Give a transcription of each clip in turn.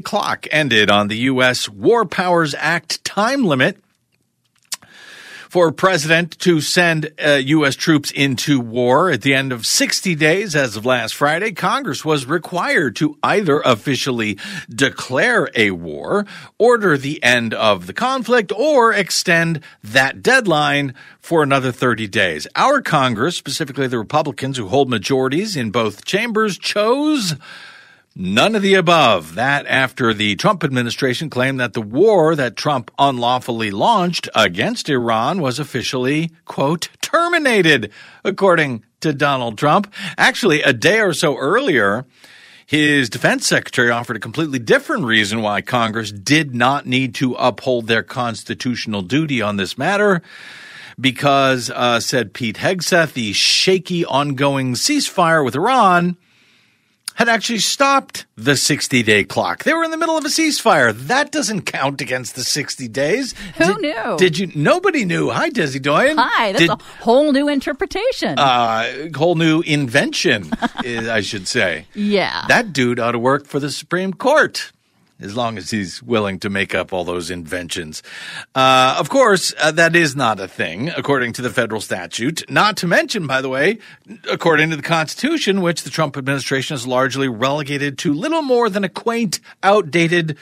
Clock ended on the U.S. War Powers Act time limit for a president to send U.S. troops into war. At the end of 60 days as of last Friday, Congress was required to either officially declare a war, order the end of the conflict, or extend that deadline for another 30 days. Our Congress, specifically the Republicans who hold majorities in both chambers, chose none of the above. That after the Trump administration claimed that the war that Trump unlawfully launched against Iran was officially, quote, terminated, according to Donald Trump. Actually, a day or so earlier, his defense secretary offered a completely different reason why Congress did not need to uphold their constitutional duty on this matter. Because, said Pete Hegseth, the shaky ongoing ceasefire with Iran had actually stopped the 60-day clock. They were in the middle of a ceasefire. That doesn't count against the 60 days. Who knew? Did you? Nobody knew. Hi, Desi Doyen. Hi. That's a whole new interpretation. Whole new invention, I should say. Yeah. That dude ought to work for the Supreme Court, as long as he's willing to make up all those inventions. Of course, that is not a thing, according to the federal statute. Not to mention, by the way, according to the Constitution, which the Trump administration has largely relegated to little more than a quaint, outdated,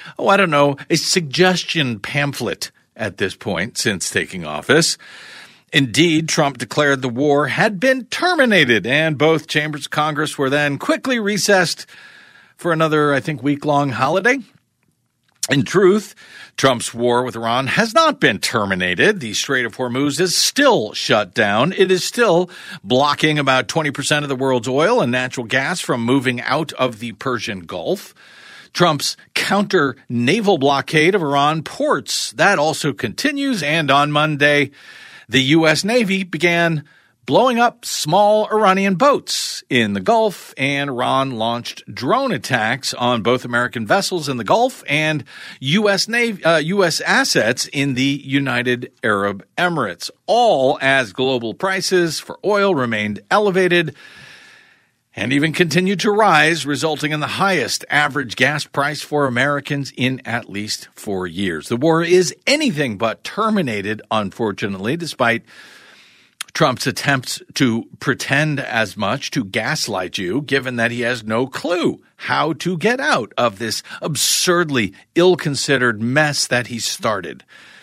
a suggestion pamphlet at this point since taking office. Indeed, Trump declared the war had been terminated, and both chambers of Congress were then quickly recessed for another, I think, week-long holiday. In truth, Trump's war with Iran has not been terminated. The Strait of Hormuz is still shut down. It is still blocking about 20% of the world's oil and natural gas from moving out of the Persian Gulf. Trump's counter-naval blockade of Iran ports, that also continues. And on Monday, the U.S. Navy began blowing up small Iranian boats in the Gulf, and Iran launched drone attacks on both American vessels in the Gulf and U.S. assets in the United Arab Emirates, all as global prices for oil remained elevated and even continued to rise, resulting in the highest average gas price for Americans in at least 4 years. The war is anything but terminated, unfortunately, despite Trump's attempts to pretend as much, to gaslight you, given that he has no clue how to get out of this absurdly ill-considered mess that he started.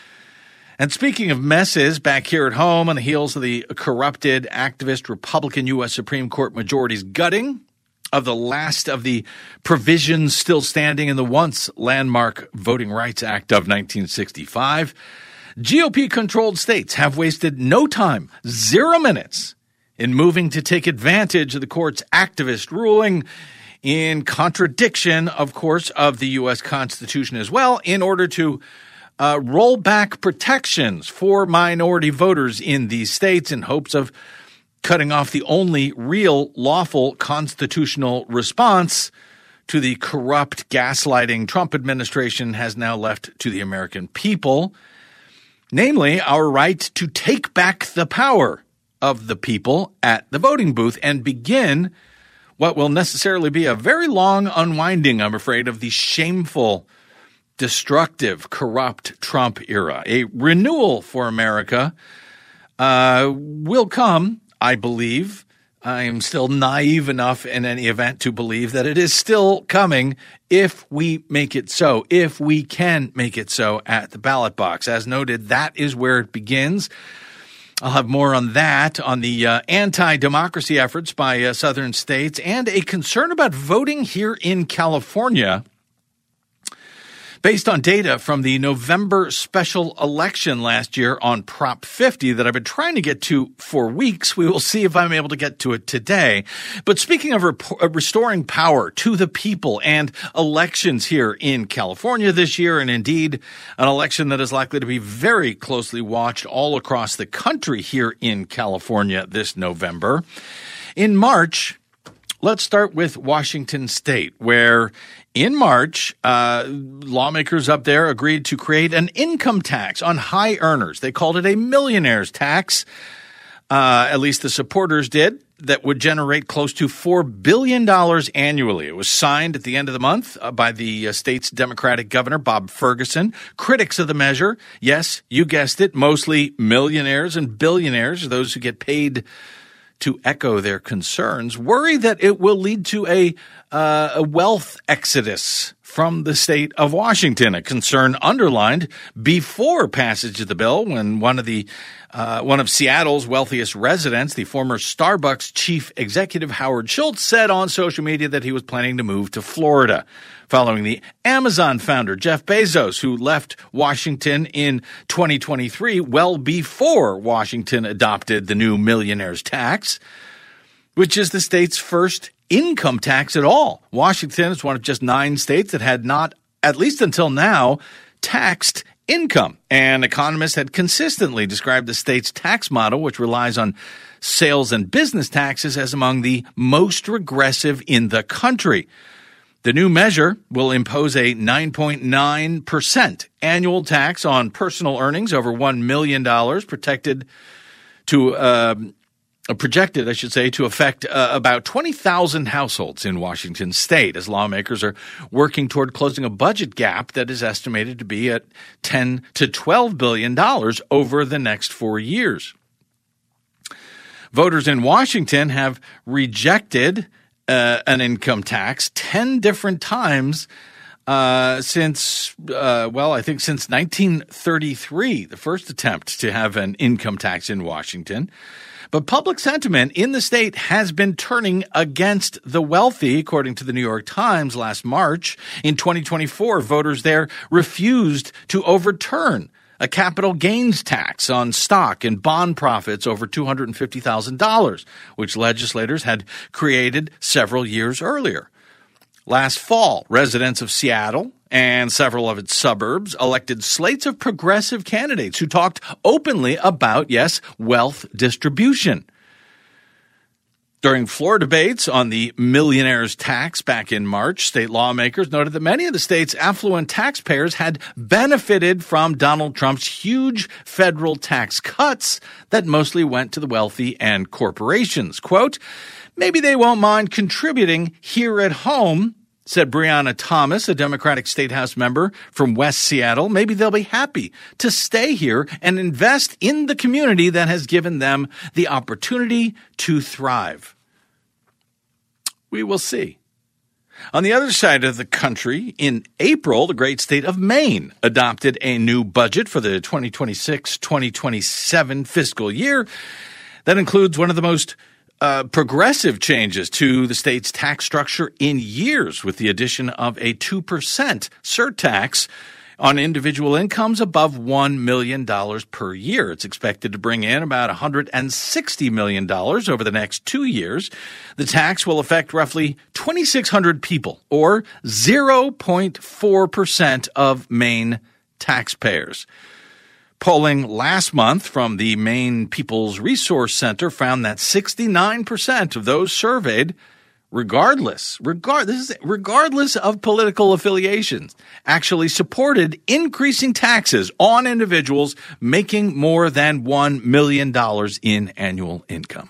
And speaking of messes, back here at home on the heels of the corrupted, activist Republican U.S. Supreme Court majority's gutting of the last of the provisions still standing in the once landmark Voting Rights Act of 1965, GOP-controlled states have wasted no time, 0 minutes, in moving to take advantage of the court's activist ruling in contradiction, of course, of the U.S. Constitution as well, in order to roll back protections for minority voters in these states in hopes of cutting off the only real lawful constitutional response to the corrupt, gaslighting Trump administration has now left to the American people. Namely, our right to take back the power of the people at the voting booth and begin what will necessarily be a very long unwinding, I'm afraid, of the shameful, destructive, corrupt Trump era. A renewal for America will come, I believe. I am still naive enough in any event to believe that it is still coming if we make it so, if we can make it so at the ballot box. As noted, that is where it begins. I'll have more on that, on the anti-democracy efforts by southern states and a concern about voting here in California based on data from the November special election last year on Prop 50 that I've been trying to get to for weeks. We will see if I'm able to get to it today. But speaking of restoring power to the people and elections here in California this year, and indeed an election that is likely to be very closely watched all across the country here in California this November. In March, let's start with Washington State, where in March, lawmakers up there agreed to create an income tax on high earners. They called it a millionaire's tax. at least the supporters did, that would generate close to $4 billion annually. It was signed at the end of the month by the state's Democratic governor, Bob Ferguson. Critics of the measure, yes, you guessed it, mostly millionaires and billionaires, those who get paid to echo their concerns, worry that it will lead to a wealth exodus from the state of Washington, a concern underlined before passage of the bill when one of Seattle's wealthiest residents, the former Starbucks chief executive Howard Schultz, said on social media that he was planning to move to Florida, following the Amazon founder Jeff Bezos, who left Washington in 2023, well before Washington adopted the new millionaire's tax, which is the state's first income tax at all. Washington is one of just 9 states that had not, at least until now, taxed income. And economists had consistently described the state's tax model, which relies on sales and business taxes, as among the most regressive in the country. The new measure will impose a 9.9% annual tax on personal earnings over $1 million, projected, to affect about 20,000 households in Washington state, as lawmakers are working toward closing a budget gap that is estimated to be at $10 to $12 billion over the next 4 years. Voters in Washington have rejected an income tax 10 different times since 1933, the first attempt to have an income tax in Washington. But public sentiment in the state has been turning against the wealthy, according to the New York Times last March. In 2024, voters there refused to overturn a capital gains tax on stock and bond profits over $250,000, which legislators had created several years earlier. Last fall, residents of Seattle and several of its suburbs elected slates of progressive candidates who talked openly about, yes, wealth distribution. During floor debates on the millionaire's tax back in March, state lawmakers noted that many of the state's affluent taxpayers had benefited from Donald Trump's huge federal tax cuts that mostly went to the wealthy and corporations. Quote, "Maybe they won't mind contributing here at home," said Breonna Thomas, a Democratic State House member from West Seattle. "Maybe they'll be happy to stay here and invest in the community that has given them the opportunity to thrive." We will see. On the other side of the country, in April, the great state of Maine adopted a new budget for the 2026-2027 fiscal year that includes one of the most progressive changes to the state's tax structure in years, with the addition of a 2% surtax on individual incomes above $1 million per year. It's expected to bring in about $160 million over the next 2 years. The tax will affect roughly 2,600 people, or 0.4% of Maine taxpayers. Polling last month from the Maine People's Resource Center found that 69% of those surveyed, regardless of political affiliations, actually supported increasing taxes on individuals making more than $1 million in annual income.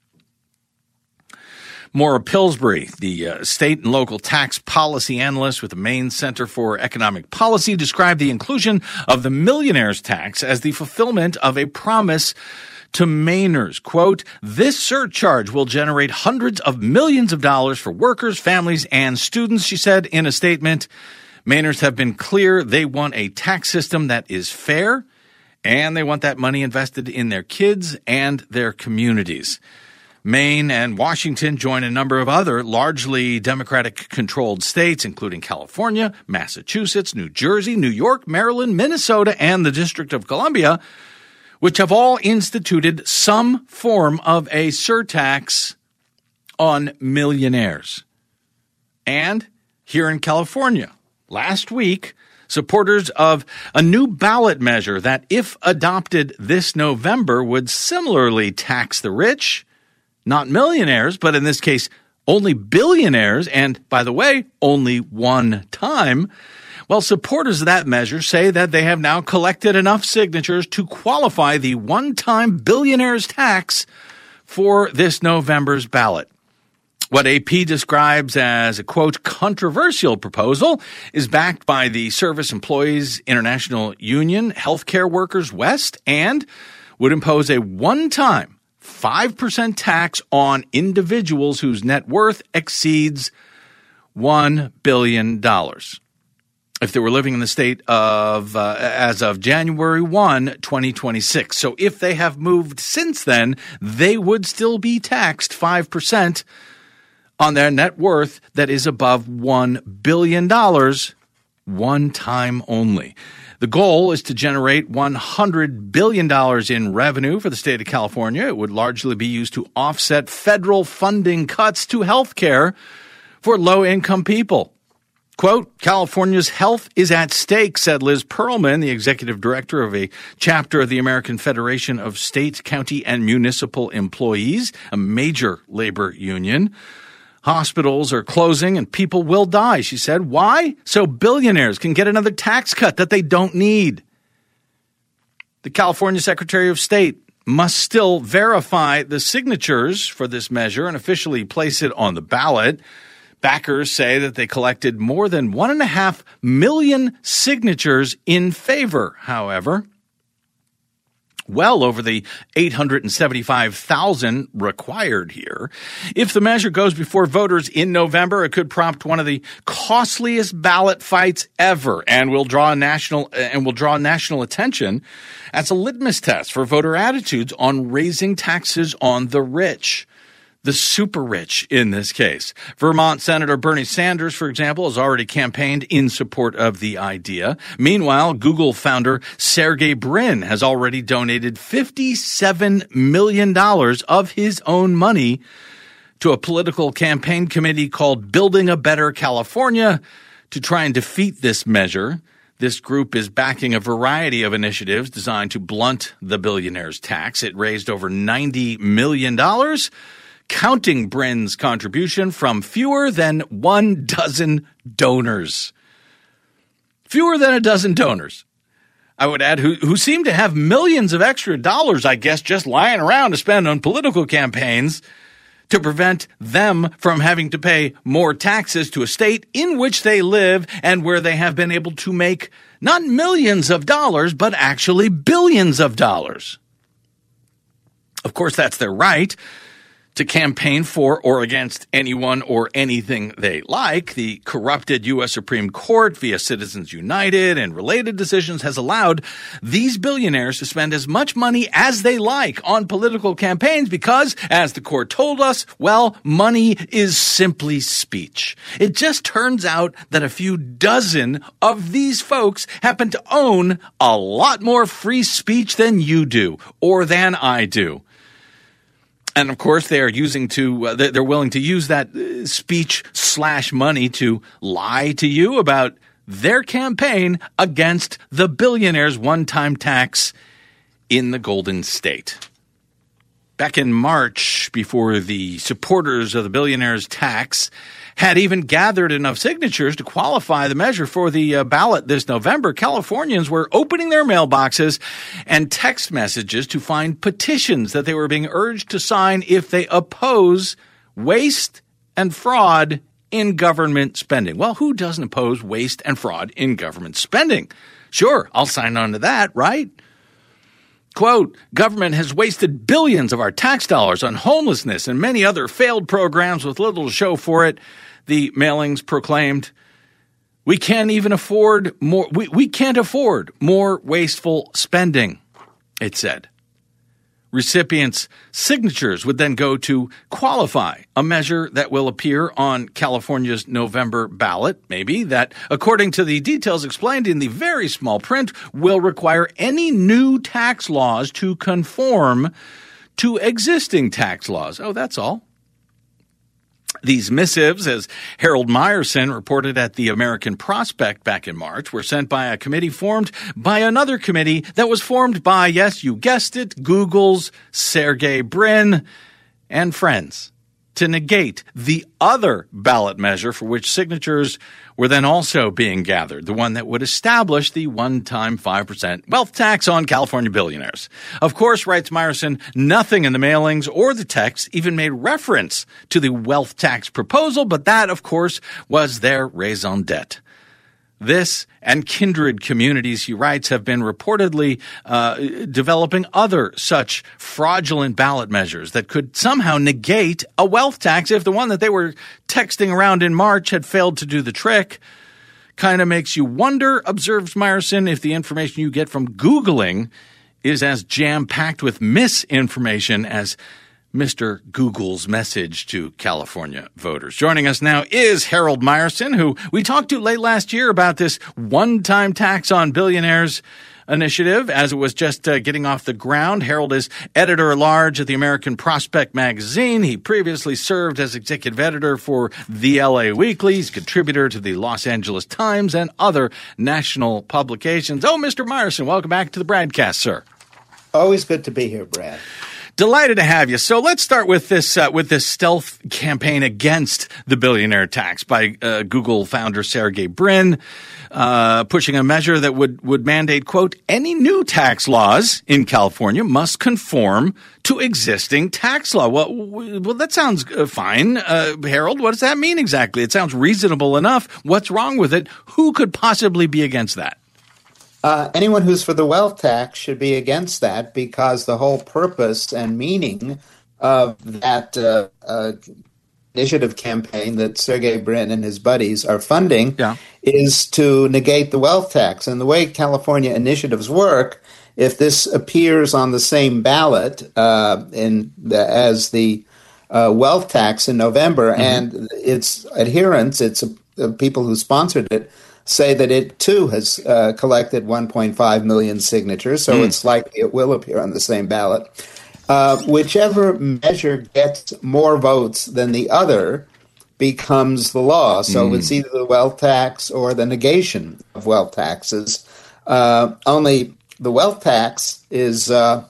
Maura Pillsbury, the state and local tax policy analyst with the Maine Center for Economic Policy, described the inclusion of the millionaire's tax as the fulfillment of a promise to Mainers. Quote, "This surcharge will generate hundreds of millions of dollars for workers, families, and students," she said in a statement. Mainers have been clear they want a tax system that is fair, and they want that money invested in their kids and their communities. Maine and Washington join a number of other largely Democratic-controlled states, including California, Massachusetts, New Jersey, New York, Maryland, Minnesota, and the District of Columbia, which have all instituted some form of a surtax on millionaires. And here in California, last week, supporters of a new ballot measure that, if adopted this November, would similarly tax the rich, not millionaires, but in this case, only billionaires, and by the way, only one time. Well, supporters of that measure say that they have now collected enough signatures to qualify the one-time billionaires tax for this November's ballot. What AP describes as a, quote, controversial proposal is backed by the Service Employees International Union, Healthcare Workers West, and would impose a one-time 5% tax on individuals whose net worth exceeds $1 billion. If they were living in the state of as of January 1, 2026. So if they have moved since then, they would still be taxed 5% on their net worth that is above $1 billion, one time only. The goal is to generate $100 billion in revenue for the state of California. It would largely be used to offset federal funding cuts to health care for low-income people. Quote, California's health is at stake, said Liz Pearlman, the executive director of a chapter of the American Federation of State, County, and Municipal Employees, a major labor union. Hospitals are closing and people will die, she said. Why? So billionaires can get another tax cut that they don't need. The California Secretary of State must still verify the signatures for this measure and officially place it on the ballot. Backers say that they collected more than 1.5 million signatures in favor, however. Well over the 875,000 required here. If the measure goes before voters in November, it could prompt one of the costliest ballot fights ever and will draw national attention as a litmus test for voter attitudes on raising taxes on the rich. The super rich in this case. Vermont Senator Bernie Sanders, for example, has already campaigned in support of the idea. Meanwhile, Google founder Sergey Brin has already donated $57 million of his own money to a political campaign committee called Building a Better California to try and defeat this measure. This group is backing a variety of initiatives designed to blunt the billionaire's tax. It raised over $90 million. Counting Brin's contribution from fewer than 1 dozen donors. Fewer than a dozen donors, I would add, who seem to have millions of extra dollars, I guess, just lying around to spend on political campaigns to prevent them from having to pay more taxes to a state in which they live and where they have been able to make not millions of dollars, but actually billions of dollars. Of course, that's their right to campaign for or against anyone or anything they like. The corrupted U.S. Supreme Court via Citizens United and related decisions has allowed these billionaires to spend as much money as they like on political campaigns because, as the court told us, well, money is simply speech. It just turns out that a few dozen of these folks happen to own a lot more free speech than you do or than I do. And of course, they're willing to use that speech/money to lie to you about their campaign against the billionaire's one-time tax in the Golden State. Back in March, before the supporters of the billionaire's tax had even gathered enough signatures to qualify the measure for the ballot this November, Californians were opening their mailboxes and text messages to find petitions that they were being urged to sign if they oppose waste and fraud in government spending. Well, who doesn't oppose waste and fraud in government spending? Sure, I'll sign on to that, right? Quote, government has wasted billions of our tax dollars on homelessness and many other failed programs with little to show for it, the mailings proclaimed. We can't afford more wasteful spending, it said. Recipients' signatures would then go to qualify a measure that will appear on California's November ballot, maybe, that, according to the details explained in the very small print, will require any new tax laws to conform to existing tax laws. Oh, that's all. These missives, as Harold Meyerson reported at the American Prospect back in March, were sent by a committee formed by another committee that was formed by, yes, you guessed it, Google's Sergey Brin and friends. to negate the other ballot measure for which signatures were then also being gathered, the one that would establish the one-time 5% wealth tax on California billionaires. Of course, writes Meyerson, nothing in the mailings or the text even made reference to the wealth tax proposal, but that, of course, was their raison d'etre. This and kindred communities, he writes, have been reportedly developing other such fraudulent ballot measures that could somehow negate a wealth tax if the one that they were texting around in March had failed to do the trick. Kind of makes you wonder, observes Meyerson, if the information you get from Googling is as jam-packed with misinformation as Mr. Google's message to California voters. Joining us now is Harold Meyerson, who we talked to late last year about this one-time tax on billionaires initiative as it was just getting off the ground. Harold is editor-at-large at the American Prospect magazine. He previously served as executive editor for the LA Weekly. He's a contributor to the Los Angeles Times and other national publications. Oh, Mr. Meyerson, welcome back to the broadcast, sir. Always good to be here, Brad. Delighted to have you. So let's start with this stealth campaign against the billionaire tax by Google founder Sergey Brin, pushing a measure that would mandate, quote, any new tax laws in California must conform to existing tax law. Well, that sounds fine. Harold, what does that mean exactly? It sounds reasonable enough. What's wrong with it? Who could possibly be against that? Anyone who's for the wealth tax should be against that because the whole purpose and meaning of that initiative campaign that Sergey Brin and his buddies are funding is to negate the wealth tax. And the way California initiatives work, if this appears on the same ballot as the wealth tax in November and its adherents, people who sponsored it, say that it, too, has collected 1.5 million signatures, so it's likely it will appear on the same ballot. Whichever measure gets more votes than the other becomes the law. So it's either the wealth tax or the negation of wealth taxes. Only the wealth tax is,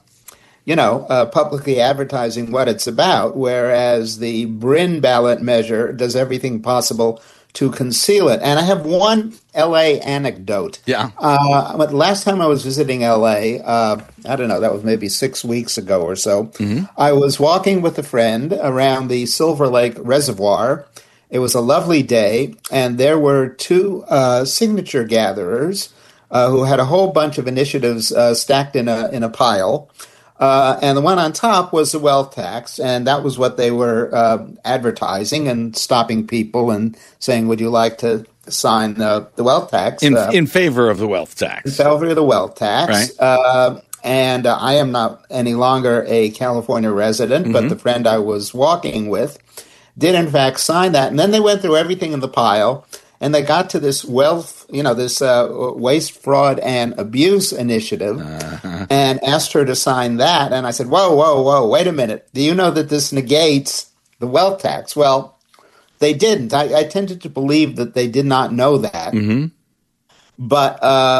publicly advertising what it's about, whereas the Brin ballot measure does everything possible to conceal it. And I have one L.A. anecdote. Last time I was visiting L.A., I don't know, that was maybe 6 weeks ago or so, I was walking with a friend around the Silver Lake Reservoir. It was a lovely day, and there were two signature gatherers who had a whole bunch of initiatives stacked in a pile. And the one on top was the wealth tax, and that was what they were advertising and stopping people and saying, would you like to sign the wealth tax? In favor of the wealth tax. In favor of the wealth tax. Right. And I am not any longer a California resident, but the friend I was walking with did, in fact, sign that. And then they went through everything in the pile, and they got to this this waste, fraud, and abuse initiative and asked her to sign that. And I said, whoa, wait a minute. Do you know that this negates the wealth tax? Well, they didn't. I tended to believe that they did not know that. But,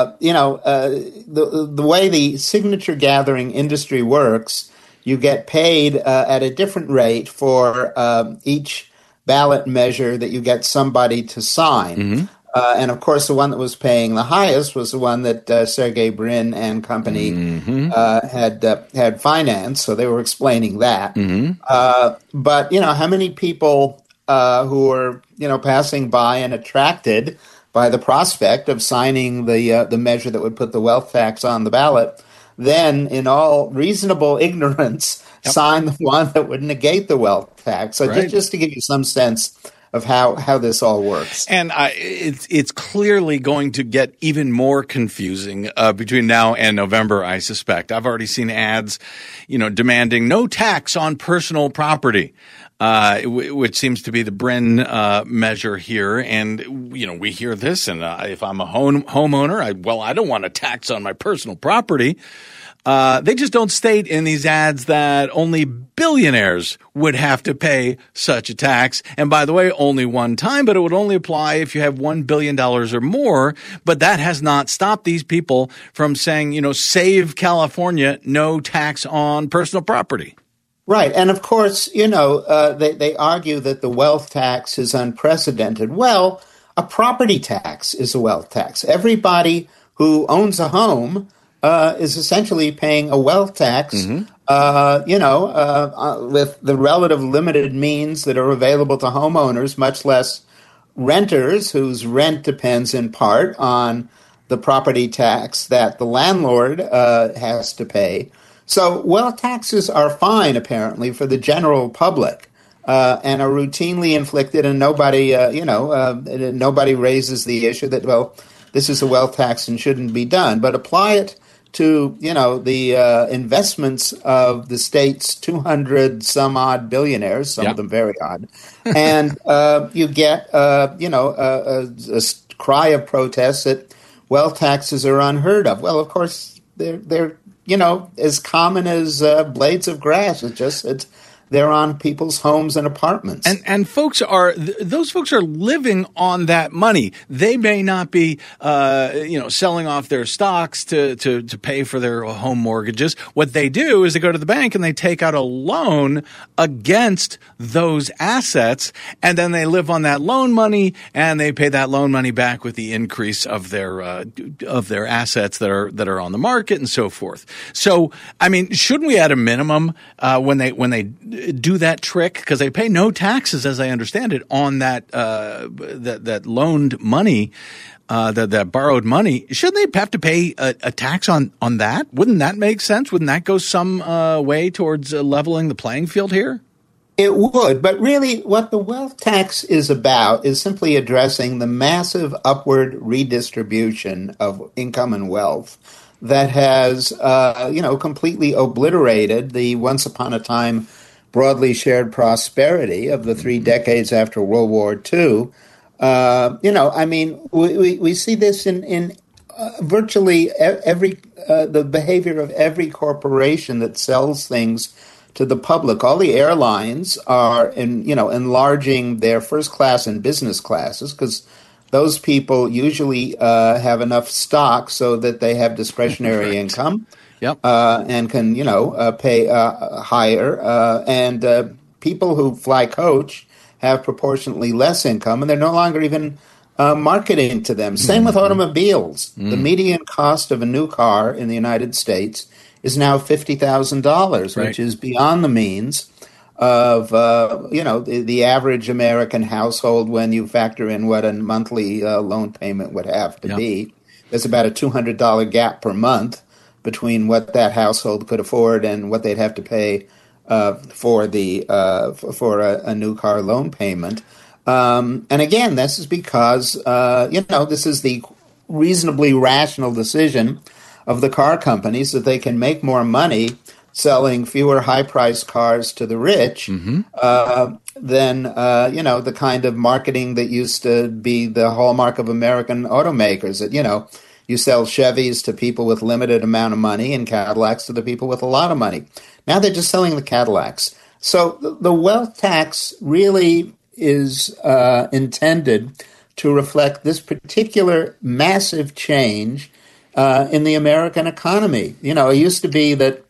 the way the signature gathering industry works, you get paid at a different rate for each ballot measure that you get somebody to sign. And, of course, the one that was paying the highest was the one that Sergey Brin and company had financed, so they were explaining that. But, how many people who were, passing by and attracted by the prospect of signing the measure that would put the wealth tax on the ballot, then, in all reasonable ignorance, sign the one that would negate the wealth tax. So just to give you some sense of how this all works. And it's clearly going to get even more confusing between now and November, I suspect. I've already seen ads, demanding no tax on personal property. Which seems to be the Brin measure here. And, we hear this, and if I'm a homeowner, I don't want a tax on my personal property. They just don't state in these ads that only billionaires would have to pay such a tax. And by the way, only one time, but it would only apply if you have $1 billion or more. But that has not stopped these people from saying, save California, no tax on personal property. Right. And of course, they argue that the wealth tax is unprecedented. Well, a property tax is a wealth tax. Everybody who owns a home is essentially paying a wealth tax, with the relative limited means that are available to homeowners, much less renters whose rent depends in part on the property tax that the landlord has to pay. So wealth taxes are fine, apparently, for the general public, and are routinely inflicted, and nobody raises the issue that, well, this is a wealth tax and shouldn't be done. But apply it to, the investments of the state's 200 some odd billionaires, some of them very odd, and you get, a cry of protest that wealth taxes are unheard of. Well, of course, they're as common as blades of grass. They're on people's homes and apartments. And those folks are living on that money. They may not be, selling off their stocks to pay for their home mortgages. What they do is they go to the bank and they take out a loan against those assets, and then they live on that loan money, and they pay that loan money back with the increase of their assets that are on the market and so forth. So, I mean, shouldn't we at a minimum, when they do that trick, because they pay no taxes, as I understand it, on that loaned money, that borrowed money? Shouldn't they have to pay a tax on that? Wouldn't that make sense? Wouldn't that go some way towards leveling the playing field here? It would, but really what the wealth tax is about is simply addressing the massive upward redistribution of income and wealth that has, completely obliterated the once upon a time broadly shared prosperity of the 3 decades after World War II. We see this in virtually every the behavior of every corporation that sells things to the public. All the airlines are enlarging their first class and business classes because those people usually have enough stock so that they have discretionary income. Yep. And can, pay higher. And people who fly coach have proportionately less income, and they're no longer even marketing to them. Same with automobiles. The median cost of a new car in the United States is now $50,000, right, which is beyond the means of, the average American household when you factor in what a monthly loan payment would have to be. There's about a $200 gap per month between what that household could afford and what they'd have to pay for a new car loan payment. And again, this is because this is the reasonably rational decision of the car companies that they can make more money selling fewer high-priced cars to the rich than the kind of marketing that used to be the hallmark of American automakers. That you sell Chevys to people with limited amount of money and Cadillacs to the people with a lot of money. Now they're just selling the Cadillacs. So the wealth tax really is intended to reflect this particular massive change in the American economy. It used to be that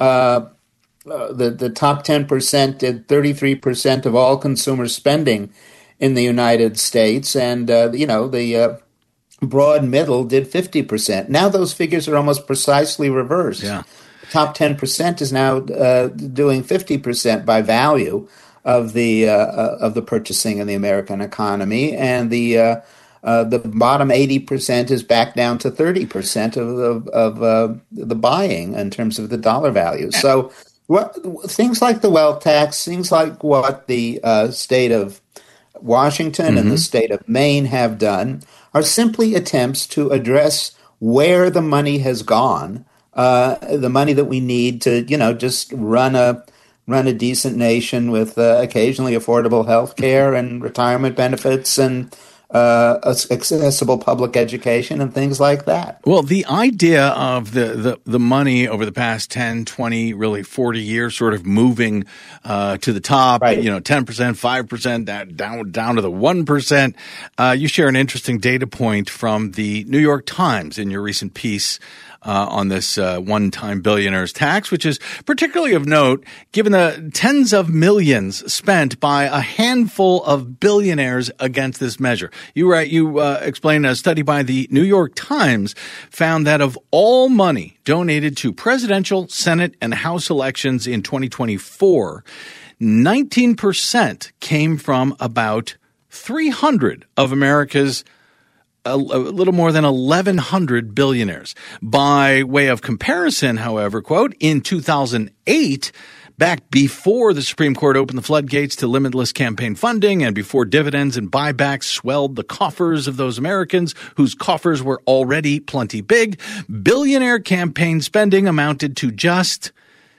the top 10% did 33% of all consumer spending in the United States, and the broad middle did 50%. Now those figures are almost precisely reversed. Yeah. The top 10% is now doing 50% by value of the purchasing in the American economy, and the bottom 80% is back down to 30% of the buying in terms of the dollar value. So things like the wealth tax, things like what the state of Washington and the state of Maine have done are simply attempts to address where the money has gone, the money that we need to, just run a decent nation with occasionally affordable health care and retirement benefits and accessible public education and things like that. Well, the idea of the money over the past 10, 20, really 40 years sort of moving to the top, right. 10%, 5%, down to the 1%. You share an interesting data point from the New York Times in your recent piece on this one-time billionaires tax, which is particularly of note given the tens of millions spent by a handful of billionaires against this measure. You explain a study by the New York Times found that of all money donated to presidential, Senate, and House elections in 2024, 19% came from about 300 of America's a little more than 1,100 billionaires. By way of comparison, however, quote, in 2008, back before the Supreme Court opened the floodgates to limitless campaign funding and before dividends and buybacks swelled the coffers of those Americans whose coffers were already plenty big, billionaire campaign spending amounted to just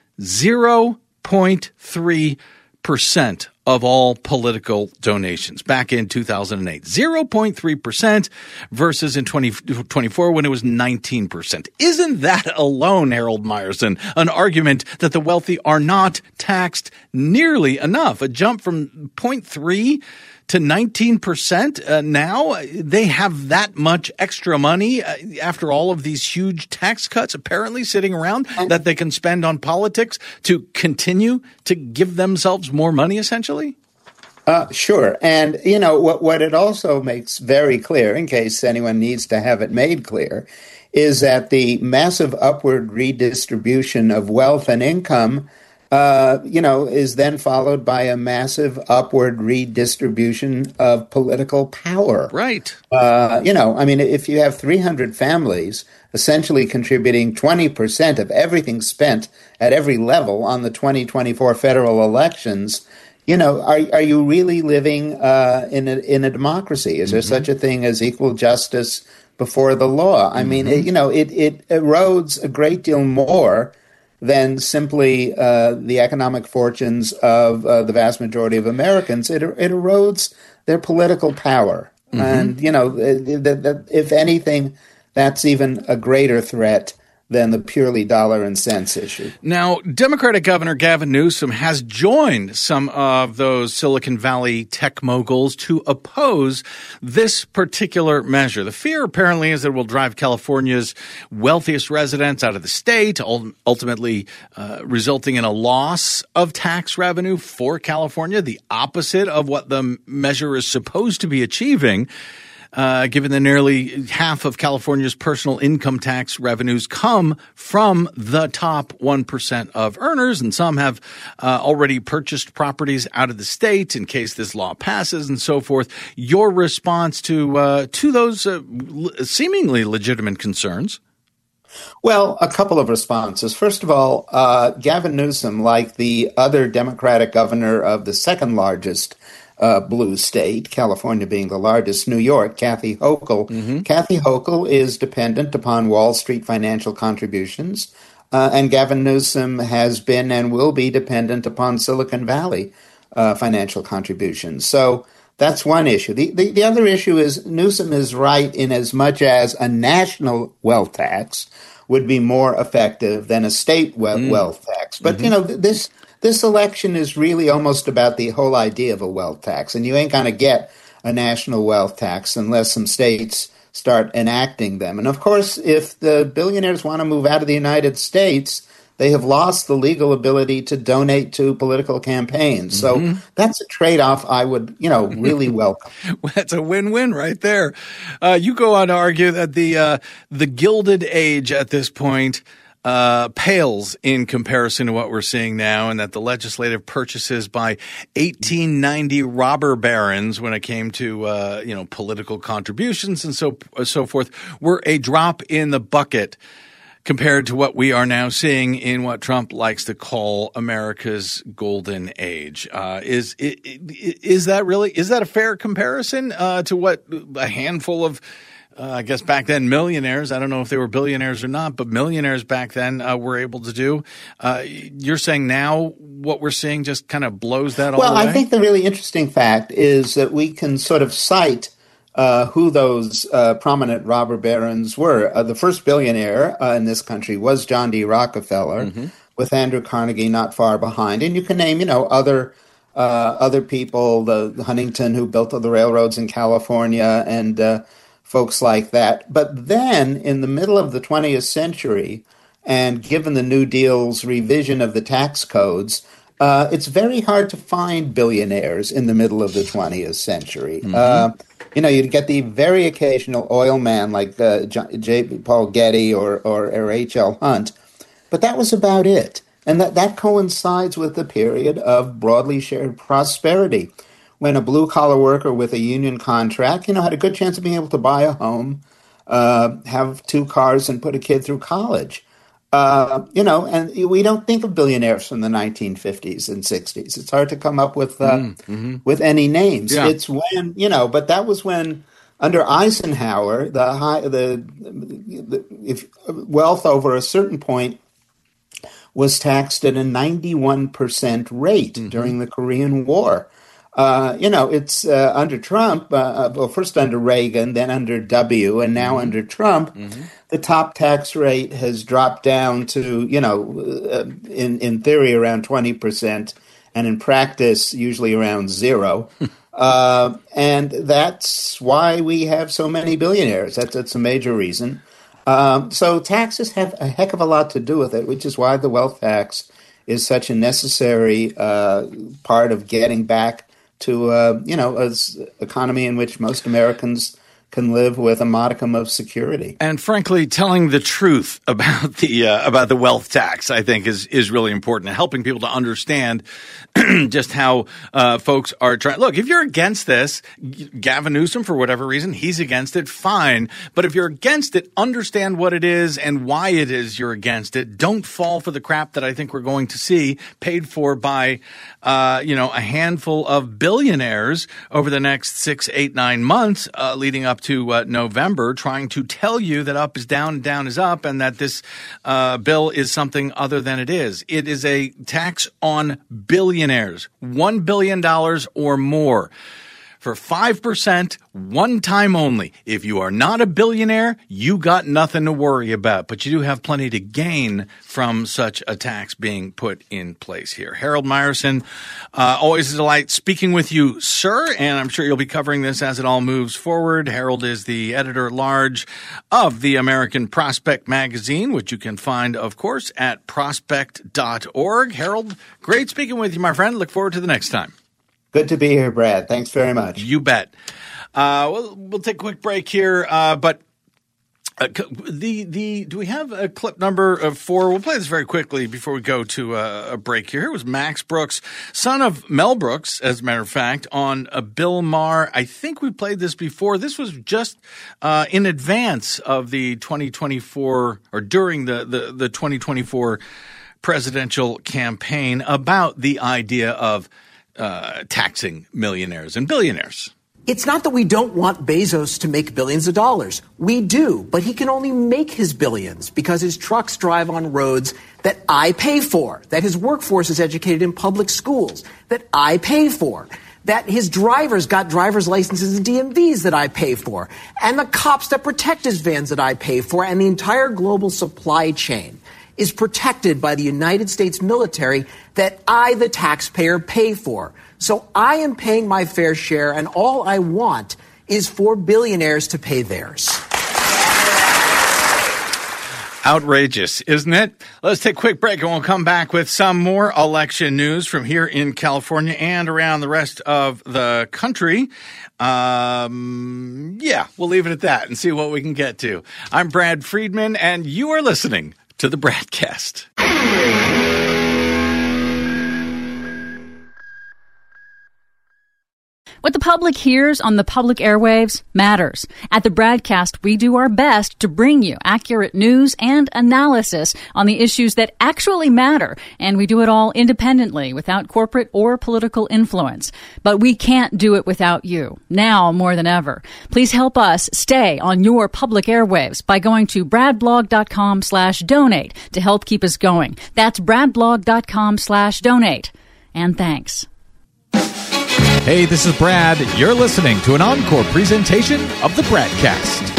0.3% of all political donations back in 2008. 0.3% versus in 2024 when it was 19%. Isn't that alone, Harold Meyerson, an argument that the wealthy are not taxed nearly enough? A jump from 0.3 to 19% now. They have that much extra money after all of these huge tax cuts apparently sitting around that they can spend on politics to continue to give themselves more money, essentially? Sure. And, what it also makes very clear, in case anyone needs to have it made clear, is that the massive upward redistribution of wealth and income is then followed by a massive upward redistribution of political power. Right. If you have 300 families essentially contributing 20% of everything spent at every level on the 2024 federal elections, are you really living in a democracy? Is there such a thing as equal justice before the law? I mean, it erodes a great deal more than simply the economic fortunes of the vast majority of Americans. It erodes their political power. And, if anything, that's even a greater threat than the purely dollar and cents issue. Now, Democratic Governor Gavin Newsom has joined some of those Silicon Valley tech moguls to oppose this particular measure. The fear apparently is that it will drive California's wealthiest residents out of the state, ultimately resulting in a loss of tax revenue for California, the opposite of what the measure is supposed to be achieving. Given that nearly half of California's personal income tax revenues come from the top 1% of earners, and some have already purchased properties out of the state in case this law passes and so forth. Your response to those seemingly legitimate concerns? Well, a couple of responses. First of all, Gavin Newsom, like the other Democratic governor of the second largest blue state, California being the largest, New York, Kathy Hochul. Kathy Hochul is dependent upon Wall Street financial contributions, and Gavin Newsom has been and will be dependent upon Silicon Valley financial contributions. So that's one issue. The other issue is Newsom is right in as much as a national wealth tax would be more effective than a state wealth tax. But, this election is really almost about the whole idea of a wealth tax, and you ain't going to get a national wealth tax unless some states start enacting them. And of course, if the billionaires want to move out of the United States, they have lost the legal ability to donate to political campaigns. So that's a trade-off I would, really welcome. Well, that's a win-win right there. You go on to argue that the Gilded Age at this point pales in comparison to what we're seeing now, and that the legislative purchases by 1890 robber barons when it came to political contributions and so forth were a drop in the bucket compared to what we are now seeing in what Trump likes to call America's golden age. Is that a fair comparison to what a handful of I guess back then millionaires, I don't know if they were billionaires or not, but millionaires back then were able to do? You're saying now what we're seeing just kind of blows that all away? Well, I think the really interesting fact is that we can sort of cite who those prominent robber barons were. The first billionaire in this country was John D. Rockefeller, with Andrew Carnegie not far behind. And you can name, other people, the Huntington who built the railroads in California and folks like that. But then in the middle of the 20th century, and given the New Deal's revision of the tax codes, it's very hard to find billionaires in the middle of the 20th century. You'd get the very occasional oil man like J. Paul Getty or H.L. Hunt, but that was about it. And that coincides with the period of broadly shared prosperity, when a blue-collar worker with a union contract, had a good chance of being able to buy a home, have 2 cars, and put a kid through college. And we don't think of billionaires from the 1950s and 60s. It's hard to come up with any names. Yeah. It's when, but that was when, under Eisenhower, if wealth over a certain point was taxed at a 91% rate during the Korean War. It's under Trump, first under Reagan, then under W, and now under Trump, the top tax rate has dropped down to, in theory around 20%, and in practice usually around 0. And that's why we have so many billionaires. That's a major reason. So taxes have a heck of a lot to do with it, which is why the wealth tax is such a necessary part of getting back to an economy in which most Americans can live with a modicum of security. And frankly, telling the truth about the wealth tax, I think, is really important, and helping people to understand just how folks are trying. Look, if you're against this, Gavin Newsom, for whatever reason, he's against it, fine. But if you're against it, understand what it is and why it is you're against it. Don't fall for the crap that I think we're going to see paid for by a handful of billionaires over the next 6, 8, 9 months leading up to November, trying to tell you that up is down and down is up, and that this bill is something other than it is. It is a tax on billionaires, $1 billion or more. For 5%, one time only. If you are not a billionaire, you got nothing to worry about, but you do have plenty to gain from such a tax being put in place here. Harold Meyerson, always a delight speaking with you, sir, and I'm sure you'll be covering this as it all moves forward. Harold is the editor-at-large of the American Prospect magazine, which you can find, of course, at prospect.org. Harold, great speaking with you, my friend. Look forward to the next time. Good to be here, Brad. Thanks very much. You bet. We'll take a quick break here, but do we have a clip number 4? We'll play this very quickly before we go to a break here. Here was Max Brooks, son of Mel Brooks, as a matter of fact, on Bill Maher. I think we played this before. This was just in advance of the 2024, or during the 2024 presidential campaign, about the idea of taxing millionaires and billionaires. It's not that we don't want Bezos to make billions of dollars. We do, but he can only make his billions because his trucks drive on roads that I pay for, that his workforce is educated in public schools that I pay for, that his drivers got driver's licenses and DMVs that I pay for, and the cops that protect his vans that I pay for, and the entire global supply chain is protected by the United States military that I, the taxpayer, pay for. So I am paying my fair share, and all I want is for billionaires to pay theirs. Outrageous, isn't it? Let's take a quick break, and we'll come back with some more election news from here in California and around the rest of the country. We'll leave it at that and see what we can get to. I'm Brad Friedman, and you are listening to the Bradcast. What the public hears on the public airwaves matters. At the Bradcast, we do our best to bring you accurate news and analysis on the issues that actually matter, and we do it all independently, without corporate or political influence. But we can't do it without you, now more than ever. Please help us stay on your public airwaves by going to bradblog.com/donate to help keep us going. That's bradblog.com/donate. And thanks. Hey, this is Brad. You're listening to an encore presentation of the BradCast.